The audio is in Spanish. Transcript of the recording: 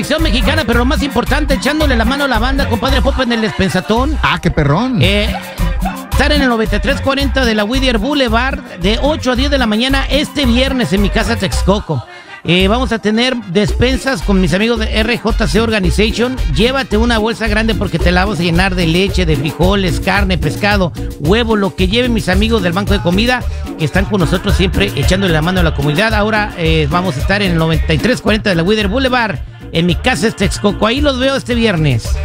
Selección mexicana, pero lo más importante, echándole la mano a la banda, compadre Pope, en el despensatón. Ah, qué perrón. Estar en el 9340 de la Whittier Boulevard de 8 a 10 de la mañana este viernes en mi casa Texcoco. Vamos a tener despensas con mis amigos de RJC Organization. Llévate una bolsa grande porque te la vamos a llenar de leche, de frijoles, carne, pescado, huevo, lo que lleven mis amigos del Banco de Comida, que están con nosotros siempre echándole la mano a la comunidad. Ahora vamos a estar en el 9340 de la Whittier Boulevard en mi casa Texcoco. Ahí los veo este viernes.